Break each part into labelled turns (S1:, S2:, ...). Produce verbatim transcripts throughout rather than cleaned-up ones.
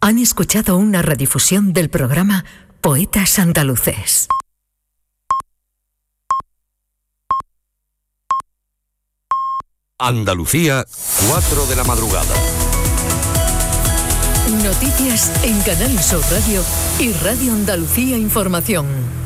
S1: Han escuchado una redifusión del programa Poetas Andaluces.
S2: Andalucía, cuatro de la madrugada.
S1: Noticias en Canal Sur Radio y Radio Andalucía Información.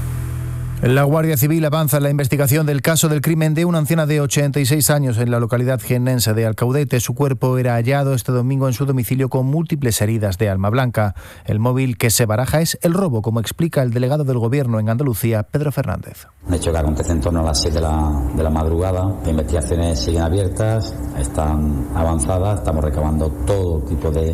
S3: La Guardia Civil avanza en la investigación del caso del crimen de una anciana de ochenta y seis años en la localidad jiennense de Alcaudete. Su cuerpo era hallado este domingo en su domicilio con múltiples heridas de arma blanca. El móvil que se baraja es el robo, como explica el delegado del Gobierno en Andalucía, Pedro Fernández.
S4: Un hecho que acontece en torno a las siete de la, de la madrugada. Las investigaciones siguen abiertas, están avanzadas, estamos recabando todo tipo de,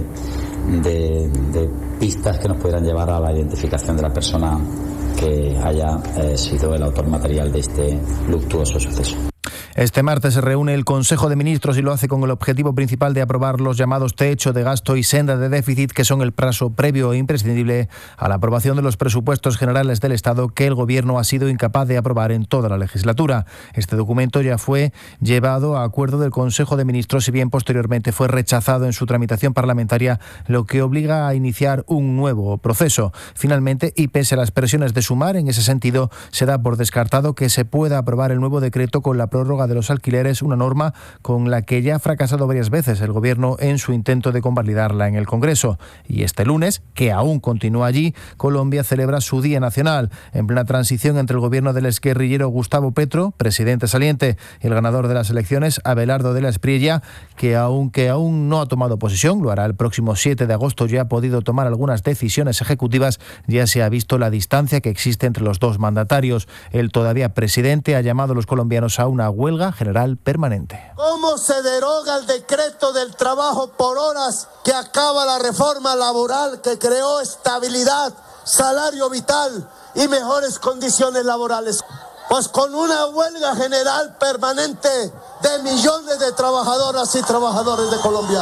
S4: de, de pistas que nos pudieran llevar a la identificación de la persona que haya eh, sido el autor material de este luctuoso suceso.
S3: Este martes se reúne el Consejo de Ministros y lo hace con el objetivo principal de aprobar los llamados techo de gasto y senda de déficit, que son el paso previo e imprescindible a la aprobación de los presupuestos generales del Estado, que el Gobierno ha sido incapaz de aprobar en toda la legislatura. Este documento ya fue llevado a acuerdo del Consejo de Ministros, si bien posteriormente fue rechazado en su tramitación parlamentaria, lo que obliga a iniciar un nuevo proceso. Finalmente, y pese a las presiones de Sumar en ese sentido, se da por descartado que se pueda aprobar el nuevo decreto con la prórroga de los alquileres, una norma con la que ya ha fracasado varias veces el Gobierno en su intento de convalidarla en el Congreso. Y este lunes, que aún continúa allí, Colombia celebra su Día Nacional, en plena transición entre el gobierno del exguerrillero Gustavo Petro, presidente saliente, y el ganador de las elecciones, Abelardo de la Espriella, que aunque aún no ha tomado posesión, lo hará el próximo siete de agosto, ya ha podido tomar algunas decisiones ejecutivas. Ya se ha visto la distancia que existe entre los dos mandatarios. El todavía presidente ha llamado a los colombianos a una huelga general permanente.
S5: ¿Cómo se deroga el decreto del trabajo por horas que acaba la reforma laboral que creó estabilidad, salario vital y mejores condiciones laborales? Pues con una huelga general permanente de millones de trabajadoras y trabajadores de Colombia.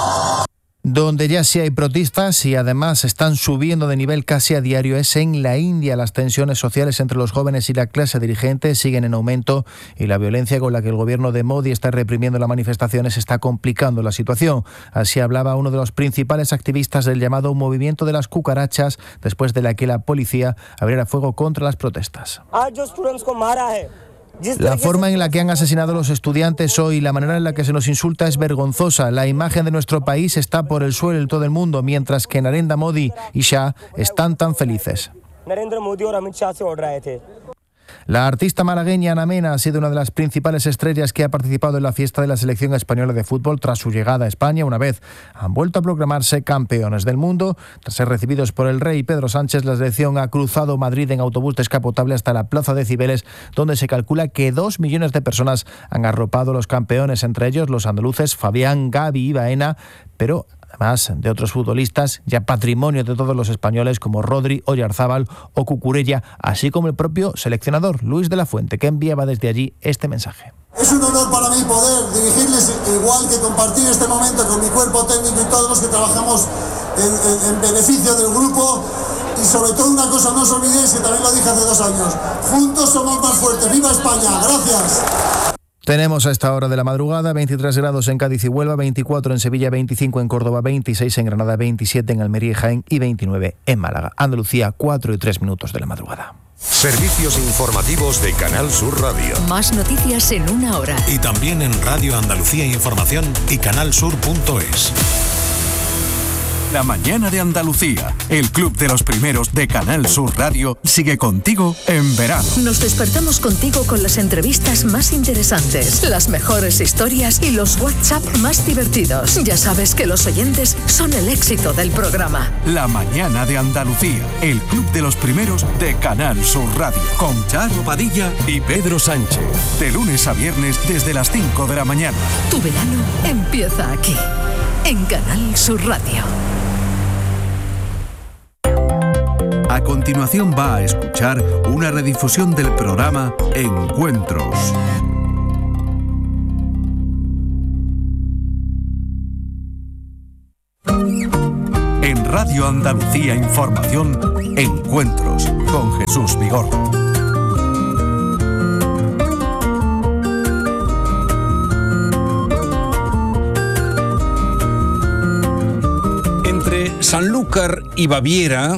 S3: Donde ya sí hay protestas y además están subiendo de nivel casi a diario es en la India. Las tensiones sociales entre los jóvenes y la clase dirigente siguen en aumento y la violencia con la que el gobierno de Modi está reprimiendo las manifestaciones está complicando la situación. Así hablaba uno de los principales activistas del llamado movimiento de las cucarachas, después de la que la policía abriera fuego contra las protestas. La forma en la que han asesinado a los estudiantes hoy, la manera en la que se nos insulta es vergonzosa. La imagen de nuestro país está por el suelo en todo el mundo, mientras que Narendra Modi y Shah están tan felices. La artista malagueña Ana Mena ha sido una de las principales estrellas que ha participado en la fiesta de la selección española de fútbol tras su llegada a España. Una vez han vuelto a proclamarse campeones del mundo. Tras ser recibidos por el rey Pedro Sánchez, la selección ha cruzado Madrid en autobús descapotable hasta la Plaza de Cibeles, donde se calcula que dos millones de personas han arropado a los campeones, entre ellos los andaluces Fabián, Gavi y Baena, pero además de otros futbolistas ya patrimonio de todos los españoles como Rodri, Oyarzábal o Cucurella, así como el propio seleccionador Luis de la Fuente, que enviaba desde allí este mensaje.
S6: Es un honor para mí poder dirigirles, igual que compartir este momento con mi cuerpo técnico y todos los que trabajamos en, en, en beneficio del grupo. Y sobre todo una cosa, no os olvidéis, que también lo dije hace dos años, juntos somos más fuertes. ¡Viva España! ¡Gracias!
S3: Tenemos a esta hora de la madrugada veintitrés grados en Cádiz y Huelva, veinticuatro en Sevilla, veinticinco en Córdoba, veintiséis en Granada, veintisiete en Almería y Jaén y veintinueve en Málaga. Andalucía, cuatro y tres minutos de la madrugada.
S2: Servicios informativos de Canal Sur Radio.
S1: Más noticias en una hora.
S7: Y también en Radio Andalucía Información y canalsur punto es. La mañana de Andalucía, el club de los primeros de Canal Sur Radio, sigue contigo en verano.
S1: Nos despertamos contigo con las entrevistas más interesantes, las mejores historias y los WhatsApp más divertidos. Ya sabes que los oyentes son el éxito del programa.
S7: La mañana de Andalucía, el club de los primeros de Canal Sur Radio, con Charo Padilla y Pedro Sánchez. De lunes a viernes desde las cinco de la mañana.
S1: Tu verano empieza aquí, en Canal Sur Radio.
S7: A continuación va a escuchar una redifusión del programa Encuentros. En Radio Andalucía Información, Encuentros con Jesús Vigorra.
S8: Sanlúcar y Baviera,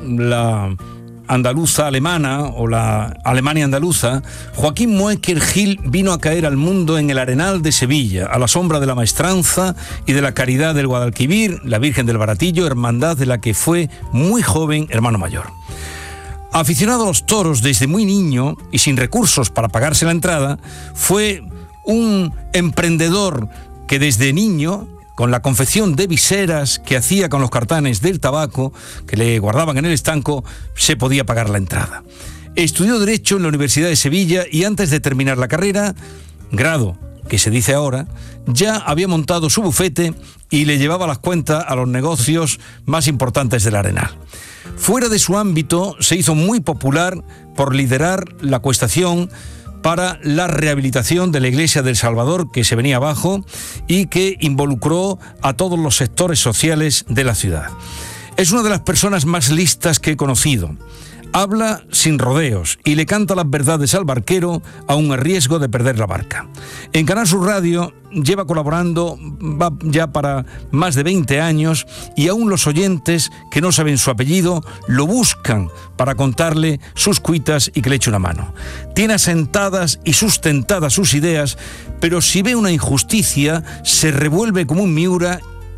S8: la andaluza alemana o la Alemania andaluza, Joaquín Moecker Gil vino a caer al mundo en el Arenal de Sevilla, a la sombra de la Maestranza y de la Caridad del Guadalquivir, la Virgen del Baratillo, hermandad de la que fue muy joven hermano mayor. Aficionado a los toros desde muy niño y sin recursos para pagarse la entrada, fue un emprendedor que desde niño, con la confección de viseras que hacía con los cartanes del tabaco que le guardaban en el estanco, se podía pagar la entrada. Estudió Derecho en la Universidad de Sevilla y antes de terminar la carrera, grado que se dice ahora, ya había montado su bufete y le llevaba las cuentas a los negocios más importantes del Arenal. Fuera de su ámbito, se hizo muy popular por liderar la cuestación para la rehabilitación de la Iglesia del Salvador, que se venía abajo y que involucró a todos los sectores sociales de la ciudad. Es una de las personas más listas que he conocido. Habla sin rodeos y le canta las verdades al barquero, aun a riesgo de perder la barca. En Canal Sur Radio lleva colaborando va ya para más de veinte años y aún los oyentes que no saben su apellido lo buscan para contarle sus cuitas y que le eche una mano. Tiene asentadas y sustentadas sus ideas, pero si ve una injusticia se revuelve como un miura,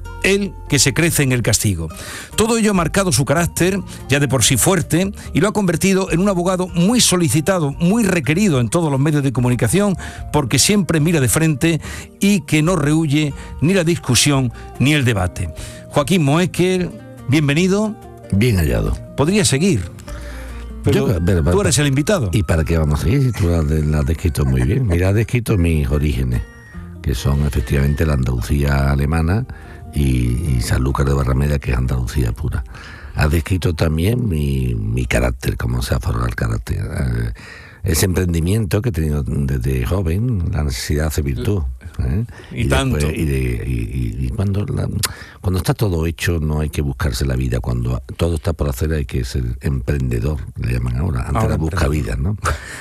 S8: él que se crece en el castigo. Todo ello ha marcado su carácter, ya de por sí fuerte, y lo ha convertido en un abogado muy solicitado, muy requerido en todos los medios de comunicación, porque siempre mira de frente y que no rehúye ni la discusión ni el debate. Joaquín Moecker, bienvenido.
S9: Bien hallado.
S8: Podría seguir, pero, Yo, pero tú eres el invitado.
S9: ¿Y para qué vamos a seguir? Tú la has descrito muy bien. Mira, has descrito mis orígenes, que son efectivamente la Andalucía alemana, y, y Sanlúcar de Barrameda, que es Andalucía pura. Has descrito también mi, mi carácter, cómo se ha formado el carácter. Eh, ese emprendimiento que he tenido desde joven, la necesidad hace virtud. ¿eh?
S8: Y, y tanto.
S9: Después, y, de, y, y, y cuando, la, cuando está todo hecho, no hay que buscarse la vida. Cuando todo está por hacer, hay que ser emprendedor, le llaman ahora. Antes ahora la busca vida, ¿no?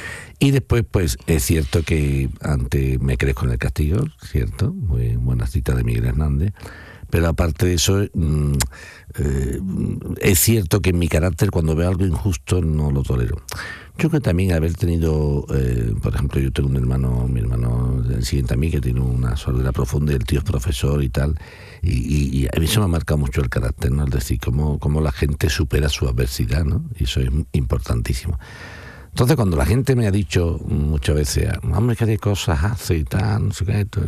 S9: Y después, pues, es cierto que antes me crezco en el castigo, ¿cierto? Muy buena cita de Miguel Hernández. Pero aparte de eso, mmm, eh, es cierto que en mi carácter, cuando veo algo injusto, no lo tolero. Yo creo que también haber tenido, eh, por ejemplo, yo tengo un hermano, mi hermano el siguiente a mí, que tiene una sordera profunda, y el tío es profesor y tal, y, y, y a mí eso me ha marcado mucho el carácter, ¿no? Es decir, cómo, cómo la gente supera su adversidad, ¿no? Y eso es importantísimo. Entonces, cuando la gente me ha dicho muchas veces, hombre, qué de cosas hace y tal, no sé qué, esto,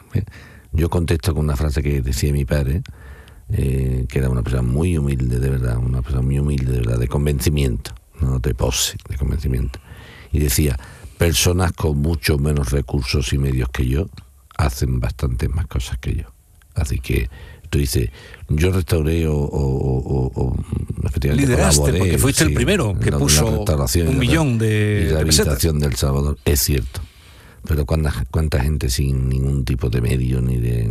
S9: yo contesto con una frase que decía mi padre, eh, que era una persona muy humilde, de verdad, una persona muy humilde, de verdad, de convencimiento, no de pose, de convencimiento. Y decía, personas con mucho menos recursos y medios que yo hacen bastantes más cosas que yo. Así que tú dices, yo restauré o... o, o, o
S8: lideraste, colaboré, porque fuiste sí, el primero que puso un millón de,
S9: y la
S8: de
S9: rehabilitación del Salvador, es cierto. Pero cuánta, cuánta gente sin ningún tipo de medio ni de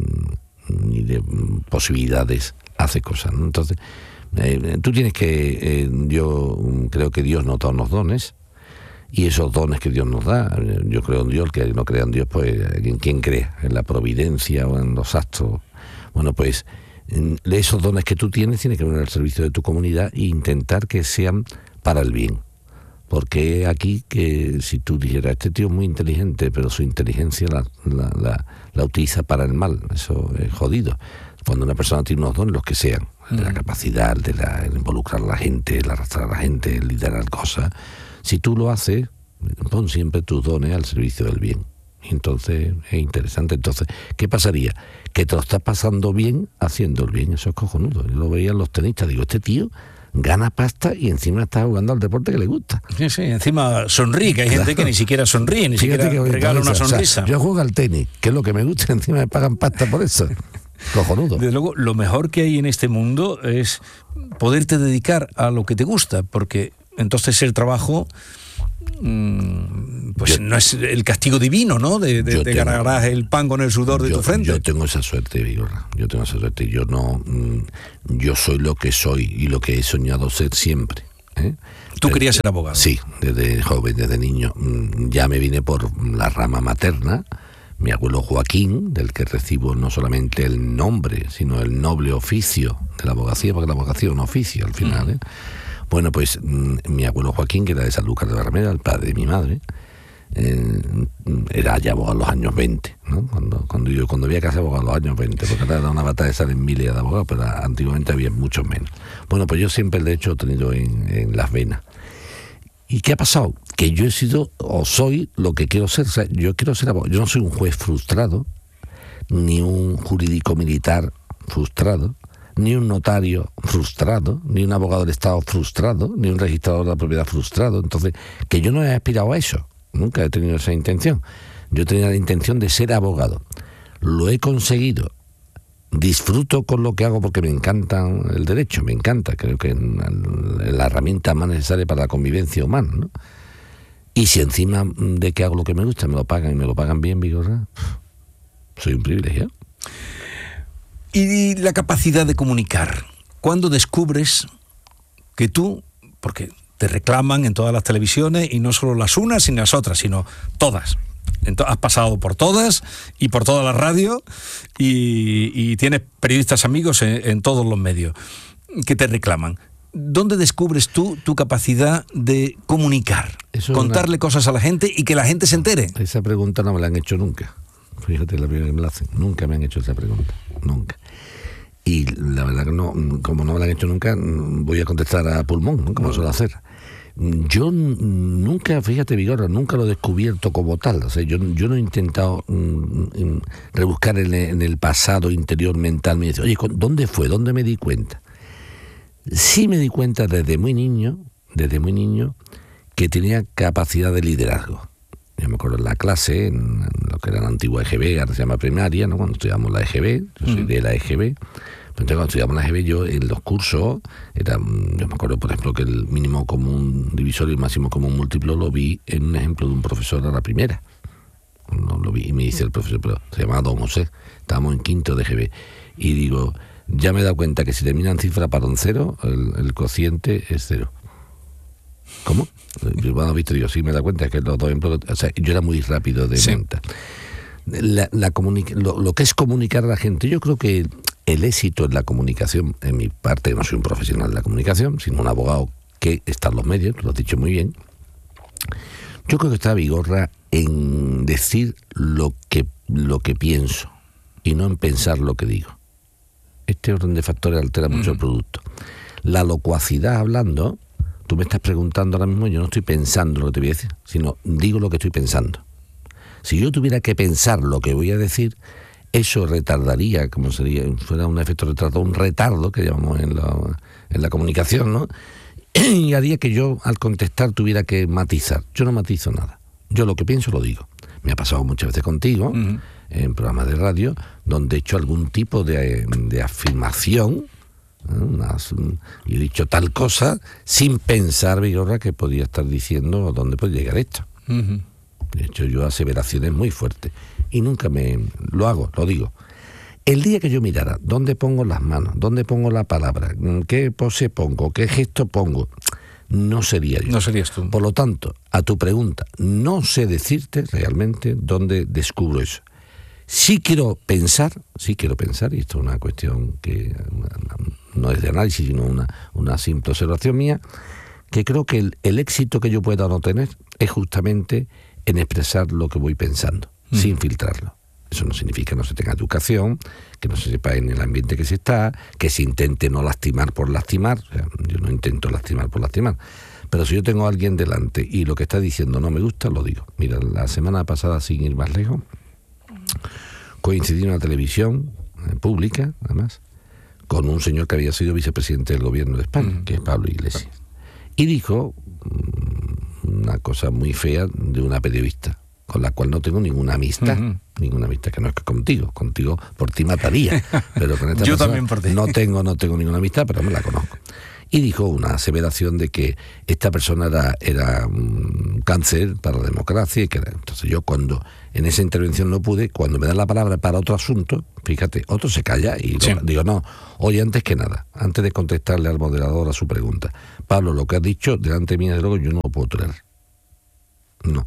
S9: ni de posibilidades hace cosas, ¿no? Entonces, eh, tú tienes que, eh, yo creo que Dios nos da unos dones, y esos dones que Dios nos da, yo creo en Dios, el que no crea en Dios, pues ¿en quién cree? En la providencia o en los astros. Bueno, pues esos dones que tú tienes, tienes que poner al servicio de tu comunidad e intentar que sean para el bien. Porque aquí que si tú dijeras, este tío es muy inteligente, pero su inteligencia la, la, la, la utiliza para el mal, eso es jodido. Cuando una persona tiene unos dones, los que sean, de la capacidad, de la, el involucrar a la gente, el arrastrar a la gente, el liderar cosas, si tú lo haces, pon siempre tus dones al servicio del bien. Y entonces es interesante. Entonces, ¿qué pasaría? Que te lo estás pasando bien haciendo el bien. Eso es cojonudo. Yo lo veía en los tenistas, digo, este tío gana pasta y encima está jugando al deporte que le gusta.
S8: Sí, sí, encima sonríe, que hay claro. gente que ni siquiera sonríe, ni Fíjate siquiera regala una sonrisa.
S9: O sea, yo juego al tenis, que es lo que me gusta, encima me pagan pasta por eso. Cojonudo.
S8: Desde luego, lo mejor que hay en este mundo es poderte dedicar a lo que te gusta, porque entonces el trabajo pues yo, no es el castigo divino, ¿no? De, de, de ganarás el pan con el sudor de
S9: yo,
S8: tu frente.
S9: Yo tengo esa suerte, Vigorra. Yo tengo esa suerte. Yo no, yo soy lo que soy y lo que he soñado ser siempre. ¿eh?
S8: ¿Tú querías ser abogado?
S9: Sí, desde joven, desde niño. Ya me vine por la rama materna. mi abuelo Joaquín, del que recibo no solamente el nombre, sino el noble oficio de la abogacía, porque la abogacía es un oficio al final, ¿eh? Bueno, pues mi abuelo Joaquín, que era de Sanlúcar de Barrameda, el padre de mi madre, eh, era ya abogado en los años veinte, ¿no? Cuando, cuando yo cuando había que hacer abogado en los años veinte, porque ahora era una batalla de salen miles de abogados, pero antiguamente había muchos menos. Bueno, pues yo siempre el derecho he tenido en, en las venas. ¿Y qué ha pasado? Que yo he sido o soy lo que quiero ser. O sea, yo quiero ser abogado. Yo no soy un juez frustrado, ni un jurídico militar frustrado, ni un notario frustrado, ni un abogado del Estado frustrado, ni un registrador de la propiedad frustrado. Entonces, que yo no he aspirado a eso. Nunca he tenido esa intención. Yo tenía la intención de ser abogado. Lo he conseguido. Disfruto con lo que hago porque me encanta el derecho, me encanta. Creo que es la herramienta más necesaria para la convivencia humana, ¿no? Y si encima de que hago lo que me gusta me lo pagan y me lo pagan bien, Vigorra, soy un privilegiado.
S8: Y la capacidad de comunicar. ¿Cuándo descubres que tú, porque te reclaman en todas las televisiones, y no solo las unas sino las otras, sino todas? Entonces, has pasado por todas y por toda la radio y, y tienes periodistas amigos en, en todos los medios que te reclaman. ¿Dónde descubres tú tu capacidad de comunicar? Eso contarle una... cosas a la gente y que la gente se entere.
S9: Esa pregunta no me la han hecho nunca. Fíjate, la primera que me la hacen. Nunca me han hecho esa pregunta. Nunca. Y la verdad que no, como no me la han hecho nunca, voy a contestar a pulmón, ¿no? Como suelo hacer. Yo nunca, fíjate, Vigorra, nunca lo he descubierto como tal. O sea, yo, yo no he intentado um, rebuscar en, en el pasado interior mental. Me dice, oye, ¿dónde fue? ¿Dónde me di cuenta? Sí me di cuenta desde muy niño, desde muy niño, que tenía capacidad de liderazgo. Yo me acuerdo en la clase, en, en lo que era la antigua E G B, ahora se llama primaria, ¿no? Cuando estudiamos la E G B, yo soy mm. de la E G B. Entonces, cuando estudiamos la E G B, yo en los cursos, era, yo me acuerdo, por ejemplo, que el mínimo común divisor y el máximo común múltiplo lo vi en un ejemplo de un profesor a la primera. No, lo vi y me dice el profesor, pero se llamaba Don José, estábamos en quinto de E G B, y digo, ya me he dado cuenta que si termina en cifra para un cero, el, el cociente es cero. ¿Cómo? Yo bueno, visto, digo, sí, me he dado cuenta que los dos ejemplos, o sea, yo era muy rápido de mente. Sí. La, la comunica, lo, lo que es comunicar a la gente, yo creo que el éxito en la comunicación, en mi parte, no soy un profesional de la comunicación, sino un abogado que está en los medios, lo has dicho muy bien. Yo creo que está Vigorra en decir lo que, lo que pienso y no en pensar lo que digo. Este orden de factores altera mucho mm. el producto. La locuacidad hablando, tú me estás preguntando ahora mismo, yo no estoy pensando lo que te voy a decir, sino digo lo que estoy pensando. Si yo tuviera que pensar lo que voy a decir, eso retardaría, como sería, fuera un efecto retardado, un retardo que llamamos en la, en la comunicación, ¿no? Y haría que yo, al contestar, tuviera que matizar. Yo no matizo nada. Yo lo que pienso lo digo. Me ha pasado muchas veces contigo, uh-huh. en programas de radio, donde he hecho algún tipo de, de afirmación, ¿no? Unas, y he dicho tal cosa, sin pensar, Vigorra, que podía estar diciendo dónde puede llegar esto. Uh-huh. De hecho, yo aseveraciones muy fuertes. Y nunca me... Lo hago, lo digo. El día que yo mirara dónde pongo las manos, dónde pongo la palabra, qué pose pongo, qué gesto pongo, no sería yo.
S8: No serías tú.
S9: Por lo tanto, a tu pregunta, no sé decirte realmente dónde descubro eso. Sí quiero pensar, sí quiero pensar, y esto es una cuestión que no es de análisis, sino una, una simple observación mía, que creo que el, el éxito que yo pueda no tener es justamente en expresar lo que voy pensando, mm. sin filtrarlo. Eso no significa que no se tenga educación, que no se sepa en el ambiente que se está, que se intente no lastimar por lastimar. O sea, yo no intento lastimar por lastimar. Pero si yo tengo a alguien delante y lo que está diciendo no me gusta, lo digo. Mira, la semana pasada, sin ir más lejos, coincidí en una televisión eh, pública, además, con un señor que había sido vicepresidente del gobierno de España, mm. que es Pablo Iglesias. Y dijo mm, una cosa muy fea de una periodista, con la cual no tengo ninguna amistad, uh-huh. ninguna amistad, que no es que contigo, contigo por ti mataría, pero con esta
S8: yo
S9: persona
S8: también por ti.
S9: no tengo, no tengo ninguna amistad, pero me la conozco. Y dijo una aseveración de que esta persona era, era un cáncer para la democracia, y que era, entonces yo cuando en esa intervención no pude, cuando me dan la palabra para otro asunto, fíjate, otro se calla y sí. lo, digo, no, oye, antes que nada, antes de contestarle al moderador a su pregunta, Pablo, lo que has dicho delante mía de luego yo no lo puedo tolerar. No. O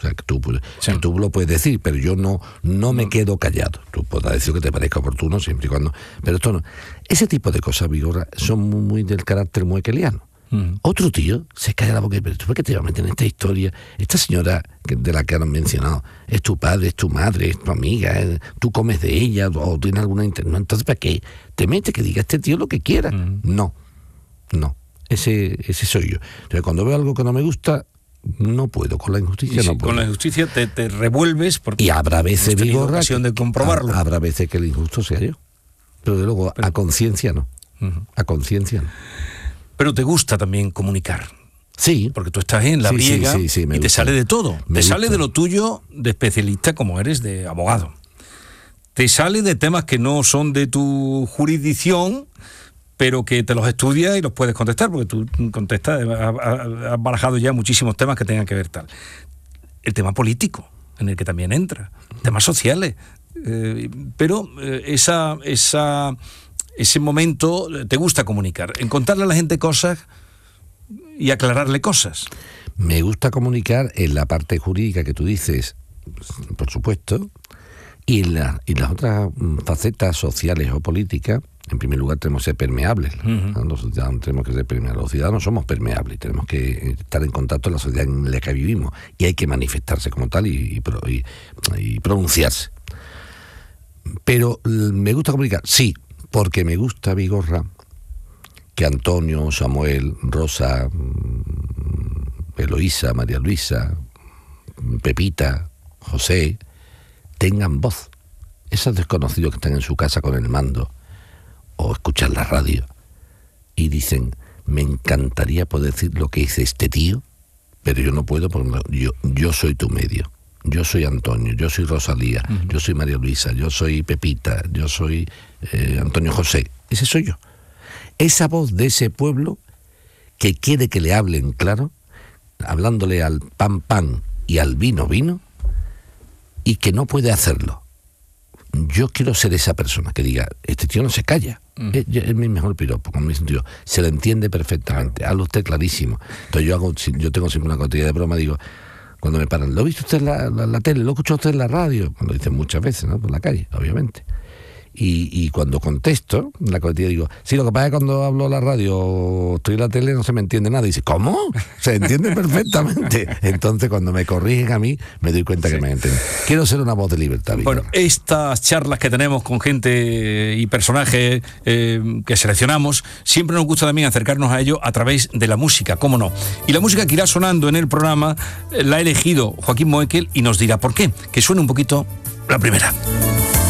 S9: O sea, que tú, sí. que tú lo puedes decir, pero yo no, no me quedo callado. Tú podrás decir que te parezca oportuno siempre y cuando... Pero esto no. Ese tipo de cosas, Vigorra, son muy, muy del carácter muequeliano. Mm. Otro tío se calla la boca y pero ¿tú por qué te vas a meter en esta historia? Esta señora que, de la que han mencionado, es tu padre, es tu madre, es tu amiga, es, tú comes de ella o tienes alguna... Inter... No, entonces, ¿para qué? Te metes que diga este tío lo que quiera. Mm. No, no. Ese, ese soy yo. Entonces, cuando veo algo que no me gusta... No puedo, con la injusticia
S8: sí,
S9: no puedo.
S8: Con la injusticia te, te revuelves porque
S9: y habrá veces, Vigorra,
S8: ocasión de comprobarlo.
S9: Habrá veces que el injusto sea yo. Pero de luego, pero, a conciencia no. Uh-huh. A conciencia no.
S8: Pero te gusta también comunicar.
S9: Sí.
S8: Porque tú estás en la
S9: sí,
S8: briega
S9: sí, sí, sí,
S8: y
S9: gusta.
S8: Te sale de todo.
S9: Me
S8: te
S9: gusta.
S8: Sale de lo tuyo de especialista como eres de abogado. Te sale de temas que no son de tu jurisdicción, pero que te los estudias y los puedes contestar, porque tú contestas, has barajado ya muchísimos temas que tengan que ver tal. El tema político, en el que también entra, temas sociales, eh, pero eh, esa, esa, ese momento te gusta comunicar, en contarle a la gente cosas y aclararle cosas.
S9: Me gusta comunicar en la parte jurídica que tú dices, por supuesto, y en, la, y las otras facetas sociales o políticas. En primer lugar, tenemos que ser permeables. Uh-huh. Los ciudadanos tenemos que ser permeables. Los ciudadanos somos permeables. Tenemos que estar en contacto con la sociedad en la que vivimos. Y hay que manifestarse como tal y, y, y, y pronunciarse. Pero me gusta comunicar, sí, porque me gusta, Vigorra, que Antonio, Samuel, Rosa, Eloísa, María Luisa, Pepita, José, tengan voz. Esos desconocidos que están en su casa con el mando, o escuchan la radio y dicen, me encantaría poder decir lo que dice este tío, pero yo no puedo porque no, yo, yo soy tu medio, yo soy Antonio, yo soy Rosalía, uh-huh. yo soy María Luisa, yo soy Pepita, yo soy eh, Antonio José, ese soy yo. Esa voz de ese pueblo que quiere que le hablen claro, hablándole al pan pan y al vino vino, y que no puede hacerlo. Yo quiero ser esa persona que diga, este tío no se calla. Mm. Es, es mi mejor piropo, con mi sentido. Se lo entiende perfectamente, habla usted clarísimo. Entonces yo hago, yo tengo siempre una cotilla de broma, digo, cuando me paran, ¿lo ha visto usted en la, la, la tele? ¿Lo ha escuchado usted en la radio? Lo dicen muchas veces, ¿no? Por la calle, obviamente. Y, y cuando contesto, en la cotilla digo, sí, lo que pasa es que cuando hablo en la radio o estoy en la tele no se me entiende nada. Y dice, ¿cómo? Se entiende perfectamente. Entonces cuando me corrigen a mí, me doy cuenta sí. que me entienden. Quiero ser una voz de libertad.
S8: Bueno, estas charlas que tenemos con gente y personajes eh, que seleccionamos, siempre nos gusta también acercarnos a ello a través de la música, cómo no. Y la música que irá sonando en el programa eh, la ha elegido Joaquín Moekel y nos dirá por qué. Que suene un poquito la primera.